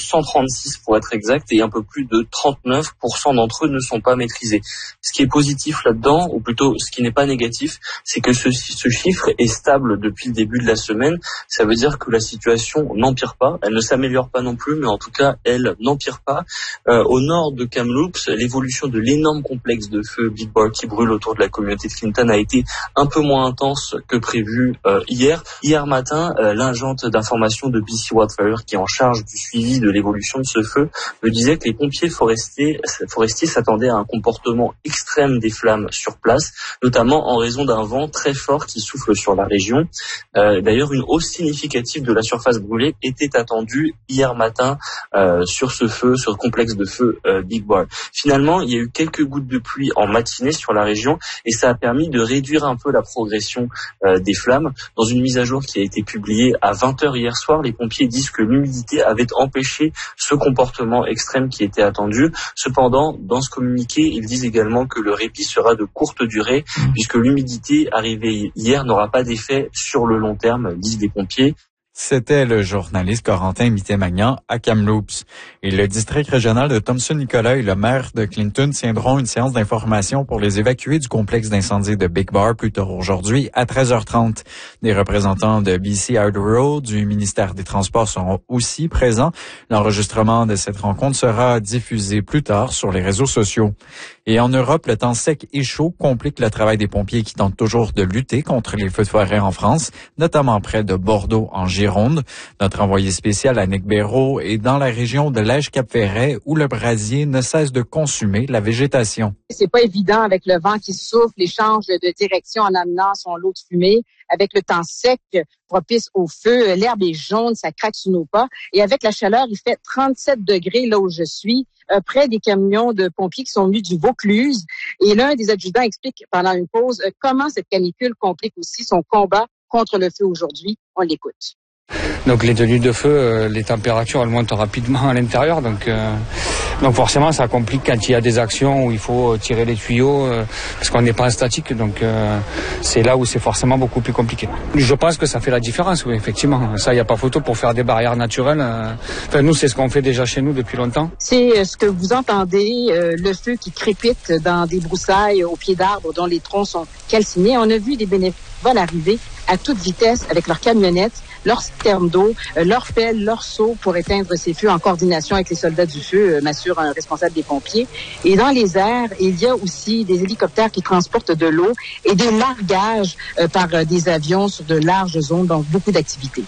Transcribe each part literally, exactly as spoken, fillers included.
cent trente-six pour être exact, et un peu plus de trente-neuf pour cent d'entre eux ne sont pas maîtrisés. Ce qui est positif là-dedans, ou plutôt ce qui n'est pas négatif, c'est que ce, ce chiffre est stable depuis le début de la semaine. Ça veut dire que la situation n'empire pas, elle ne s'améliore pas non plus, mais en tout cas, elle n'empire pas. Euh, au nord de Kamloops, l'évolution de l'énorme complexe de feu Big Bar qui brûle autour de la communauté de Clinton a été un peu moins intense que prévu euh, hier. Hier matin, euh, l'agente d'information de B C Wildfire, qui est en charge du suivi de l'évolution de ce feu, me disait que les pompiers forestiers, forestiers s'attendaient à un comportement extrême des flammes sur place, notamment en raison d'un vent très fort qui souffle sur la région. Euh, d'ailleurs, une hausse significative de la surface brûlée était attendue hier matin euh, sur ce feu, sur le complexe de feu euh, Big Bar. Finalement, il y a eu quelques gouttes de pluie en matinée sur la région et ça a permis de réduire un peu la progression euh, des flammes. Dans une mise à jour qui a été publiée à vingt heures hier soir, les pompiers disent que l'humidité avait empêché ce comportement extrême qui était attendu. Cependant, dans ce communiqué, ils disent également que le répit sera de courte durée puisque l'humidité arrivée hier n'aura pas d'effet sur le long terme, disent les pompiers. C'était le journaliste Corentin Mitté-Magnan à Kamloops. Et le district régional de Thompson-Nicolas et le maire de Clinton tiendront une séance d'information pour les évacuer du complexe d'incendie de Big Bar plus tard aujourd'hui à treize heures trente. Des représentants de B C Hydro, du ministère des Transports seront aussi présents. L'enregistrement de cette rencontre sera diffusé plus tard sur les réseaux sociaux. Et en Europe, le temps sec et chaud complique le travail des pompiers qui tentent toujours de lutter contre les feux de forêt en France, notamment près de Bordeaux en Gironde. Notre envoyé spécial Annick Béraud est dans la région de Lège-Cap-Ferret où le brasier ne cesse de consumer la végétation. C'est pas évident avec le vent qui souffle, il change de direction en amenant son lot de fumée. Avec le temps sec propice au feu, l'herbe est jaune, ça craque sous nos pas. Et avec la chaleur, il fait trente-sept degrés là où je suis, euh, près des camions de pompiers qui sont venus du Vaucluse. Et l'un des adjudants explique pendant une pause euh, comment cette canicule complique aussi son combat contre le feu aujourd'hui. On l'écoute. Donc les tenues de feu, euh, les températures elles montent rapidement à l'intérieur, donc euh, donc forcément ça complique quand il y a des actions où il faut tirer les tuyaux euh, parce qu'on n'est pas en statique, donc euh, c'est là où c'est forcément beaucoup plus compliqué. Je pense que ça fait la différence, oui, effectivement. Ça, il n'y a pas photo pour faire des barrières naturelles. Euh, enfin nous c'est ce qu'on fait déjà chez nous depuis longtemps. C'est euh, ce que vous entendez, euh, le feu qui crépite dans des broussailles au pied d'arbres dont les troncs sont calcinés. On a vu des bénévoles arriver à toute vitesse avec leurs camionnettes, leurs citernes d'eau, euh, leurs pelles, leurs seaux pour éteindre ces feux en coordination avec les soldats du feu, euh, m'assure un responsable des pompiers. Et dans les airs, il y a aussi des hélicoptères qui transportent de l'eau et des largages euh, par euh, des avions sur de larges zones, donc beaucoup d'activités.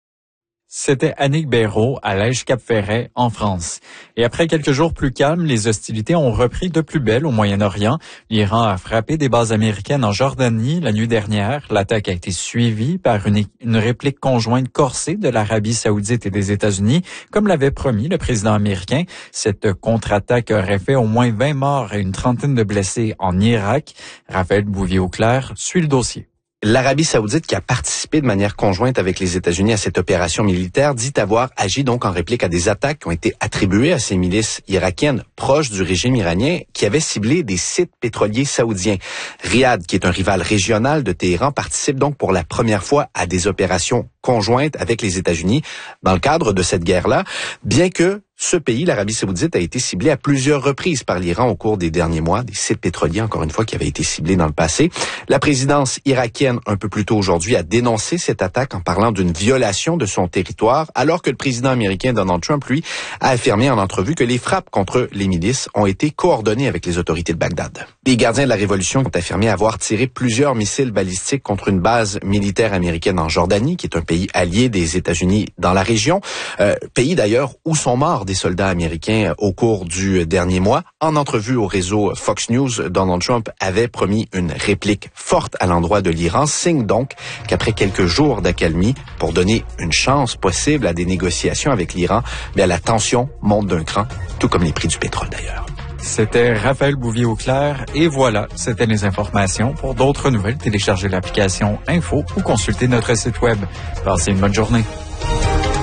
C'était Annick Béraud à Lège-Cap-Ferret en France. Et après quelques jours plus calmes, les hostilités ont repris de plus belle au Moyen-Orient. L'Iran a frappé des bases américaines en Jordanie la nuit dernière. L'attaque a été suivie par une, une réplique conjointe corsée de l'Arabie saoudite et des États-Unis, comme l'avait promis le président américain. Cette contre-attaque aurait fait au moins vingt morts et une trentaine de blessés en Irak. Raphaël Bouvier-Auclair suit le dossier. L'Arabie saoudite, qui a participé de manière conjointe avec les États-Unis à cette opération militaire, dit avoir agi donc en réplique à des attaques qui ont été attribuées à ces milices irakiennes proches du régime iranien qui avaient ciblé des sites pétroliers saoudiens. Riyad, qui est un rival régional de Téhéran, participe donc pour la première fois à des opérations conjointes avec les États-Unis dans le cadre de cette guerre-là, bien que ce pays, l'Arabie saoudite, a été ciblé à plusieurs reprises par l'Iran au cours des derniers mois, des sites pétroliers, encore une fois, qui avaient été ciblés dans le passé. La présidence irakienne, un peu plus tôt aujourd'hui, a dénoncé cette attaque en parlant d'une violation de son territoire, alors que le président américain Donald Trump, lui, a affirmé en entrevue que les frappes contre les milices ont été coordonnées avec les autorités de Bagdad. Les gardiens de la révolution ont affirmé avoir tiré plusieurs missiles balistiques contre une base militaire américaine en Jordanie, qui est un pays allié des États-Unis dans la région, euh, pays d'ailleurs où sont morts des soldats américains au cours du dernier mois. En entrevue au réseau Fox News, Donald Trump avait promis une réplique forte à l'endroit de l'Iran, signe donc qu'après quelques jours d'accalmie, pour donner une chance possible à des négociations avec l'Iran, bien la tension monte d'un cran, tout comme les prix du pétrole d'ailleurs. C'était Raphaël Bouvier-Auclair et voilà, c'était les informations. Pour d'autres nouvelles, téléchargez l'application Info ou consultez notre site web. Passez une bonne journée.